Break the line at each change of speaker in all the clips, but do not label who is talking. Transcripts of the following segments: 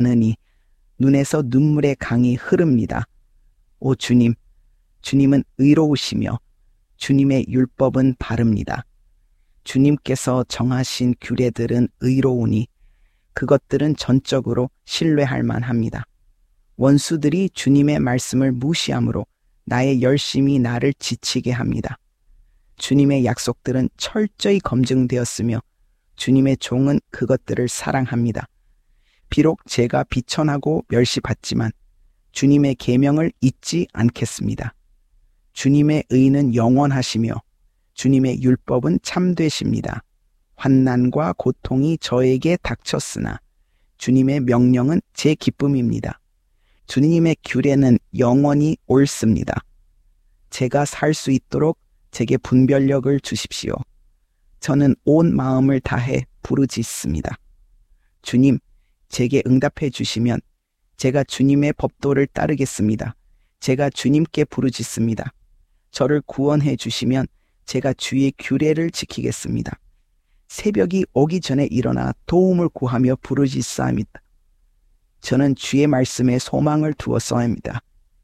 하느니 눈에서 눈물의 강이 흐릅니다. 오 주님, 주님은 의로우시며 주님의 율법은 바릅니다. 주님께서 정하신 규례들은 의로우니 그것들은 전적으로 신뢰할 만합니다. 원수들이 주님의 말씀을 무시함으로 나의 열심이 나를 지치게 합니다. 주님의 약속들은 철저히 검증되었으며 주님의 종은 그것들을 사랑합니다. 비록 제가 비천하고 멸시받지만 주님의 계명을 잊지 않겠습니다. 주님의 의는 영원하시며 주님의 율법은 참되십니다. 환난과 고통이 저에게 닥쳤으나 주님의 명령은 제 기쁨입니다. 주님의 규례는 영원히 옳습니다. 제가 살 수 있도록 제게 분별력을 주십시오. 저는 온 마음을 다해 부르짖습니다. 주님, 제게 응답해 주시면 제가 주님의 법도를 따르겠습니다. 제가 주님께 부르짖습니다. 저를 구원해 주시면 제가 주의 규례를 지키겠습니다. 새벽이 오기 전에 일어나 도움을 구하며 부르짖사옵니다. 저는 주의 말씀에 소망을 두었사옵니다.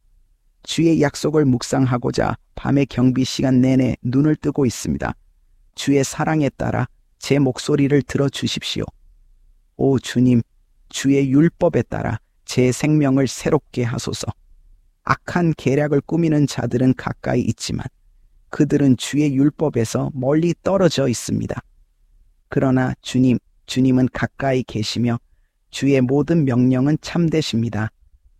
주의 약속을 묵상하고자 밤의 경비 시간 내내 눈을 뜨고 있습니다. 주의 사랑에 따라 제 목소리를 들어주십시오. 오 주님, 주의 율법에 따라 제 생명을 새롭게 하소서. 악한 계략을 꾸미는 자들은 가까이 있지만 그들은 주의 율법에서 멀리 떨어져 있습니다. 그러나 주님은 가까이 계시며 주의 모든 명령은 참되십니다.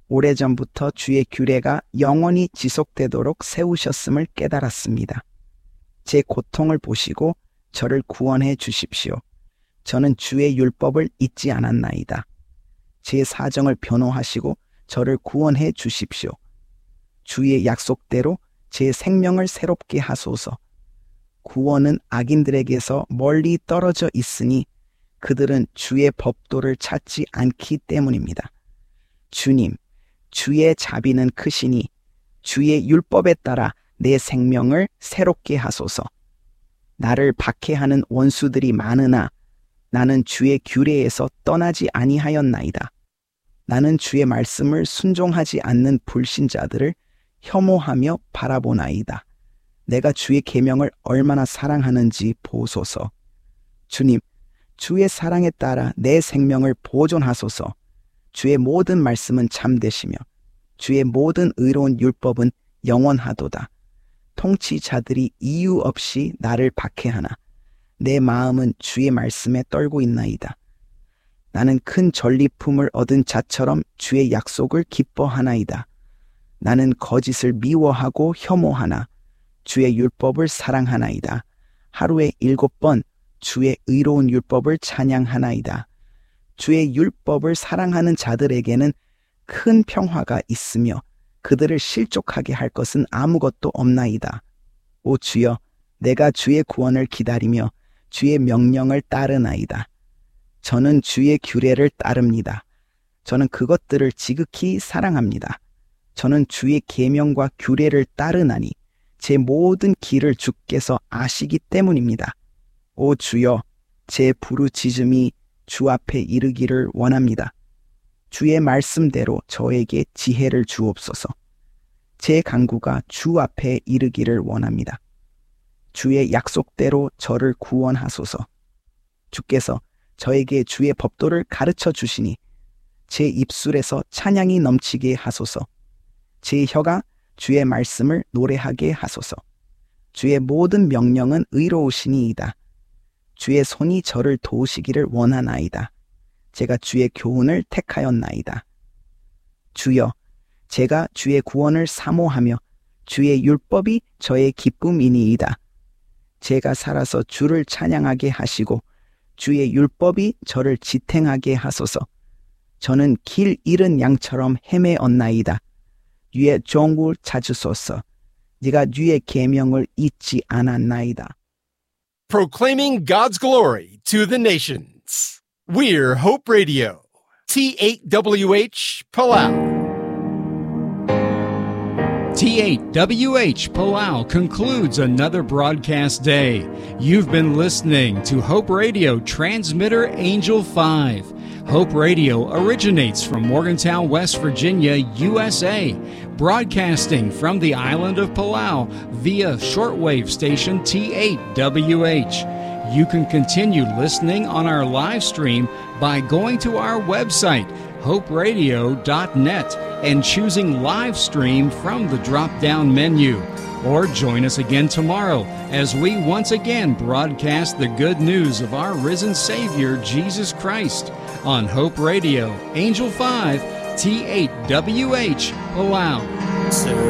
오래전부터 주의 규례가 영원히 지속되도록 세우셨음을 깨달았습니다. 제 고통을 보시고 저를 구원해 주십시오. 저는 주의 율법을 잊지 않았나이다. 제 사정을 변호하시고 저를 구원해 주십시오. 주의 약속대로 제 생명을 새롭게 하소서. 구원은 악인들에게서 멀리 떨어져 있으니 그들은 주의 법도를 찾지 않기 때문입니다. 주님, 주의 자비는 크시니 주의 율법에 따라 내 생명을 새롭게 하소서. 나를 박해하는 원수들이 많으나 나는 주의 규례에서 떠나지 아니하였나이다. 나는 주의 말씀을 순종하지 않는 불신자들을 혐오하며 바라보나이다. 내가 주의 계명을 얼마나 사랑하는지 보소서. 주님, 주의 사랑에 따라 내 생명을 보존하소서. 주의 모든 말씀은 참되시며 주의 모든 의로운 율법은 영원하도다. 통치자들이 이유 없이 나를 박해하나 내 마음은 주의 말씀에 떨고 있나이다. 나는 큰 전리품을 얻은 자처럼 주의 약속을 기뻐하나이다. 나는 거짓을 미워하고 혐오하나 주의 율법을 사랑하나이다. 하루에 7번 주의 의로운 율법을 찬양하나이다. 주의 율법을 사랑하는 자들에게는 큰 평화가 있으며 그들을 실족하게 할 것은 아무것도 없나이다. 오 주여, 내가 주의 구원을 기다리며 주의 명령을 따르나이다. 저는 주의 규례를 따릅니다. 저는 그것들을 지극히 사랑합니다. 저는 주의 계명과 규례를 따르나니 제 모든 길을 주께서 아시기 때문입니다. 오 주여, 제 부르짖음이 주 앞에 이르기를 원합니다. 주의 말씀대로 저에게 지혜를 주옵소서. 제 간구가 주 앞에 이르기를 원합니다. 주의 약속대로 저를 구원하소서. 주께서 저에게 주의 법도를 가르쳐 주시니 제 입술에서 찬양이 넘치게 하소서. 제 혀가 주의 말씀을 노래하게 하소서. 주의 모든 명령은 의로우시니이다. 주의 손이 저를 도우시기를 원하나이다. 제가 주의 교훈을 택하였나이다. 주여, 제가 주의 구원을 사모하며 주의 율법이 저의 기쁨이니이다. 제가 살아서 주를 찬양하게 하시고 주의 율법이 저를 지탱하게 하소서. 저는 길 잃은 양처럼 헤매었나이다. 주의 종을 찾으소서. 네가 주의 계명을 잊지 않았나이다.
Proclaiming God's glory to the nations. We're Hope Radio. T8WH Palau.
T8WH Palau concludes another broadcast day. You've been listening to Hope Radio Transmitter Angel 5. Hope Radio originates from Morgantown, West Virginia, USA, broadcasting from the island of Palau via shortwave station T8WH. You can continue listening on our live stream by going to our website, hoperadio.net, and choosing live stream from the drop-down menu. Or join us again tomorrow as we once again broadcast the good news of our risen Savior, Jesus Christ, on Hope Radio, Angel 5, T8WH, Palau.